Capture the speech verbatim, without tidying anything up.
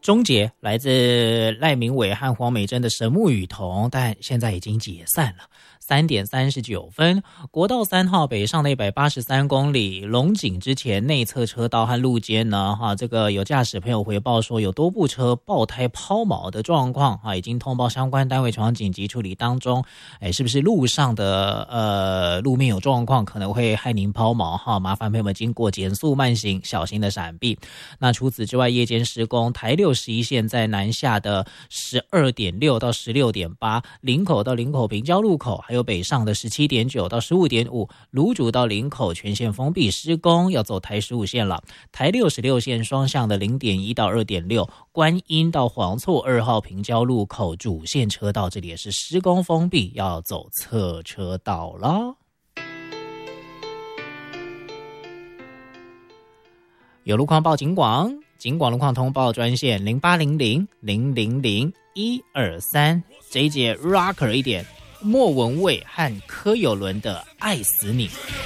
终结来自赖明伟和黄美珍的神木与瞳，但现在已经解散了。三点三十九分，国道三号北上的一百八十三公里龙井之前内侧车道和路肩呢，哈，这个有驾驶朋友回报说有多部车爆胎抛锚的状况，哈，已经通报相关单位前往紧急处理当中。哎，是不是路上的呃路面有状况，可能会害您抛锚哈？麻烦朋友们经过减速慢行，小心的闪避。那除此之外，夜间施工，台六十一线在南下的十二点六到十六点八，林口到林口平交路口，还有北上的十七点九到十五点五，芦竹到林口全线封闭施工，要走台十五线了。台六十六线双向的零点一到二点六，观音到黄厝二号平交路口主线车道，这里也是施工封闭，要走侧车道了。有路况报警广，警广路况通报专线零八零零零零零一二三。这一节 rocker 一点，莫文蔚和柯有伦的《爱死你》。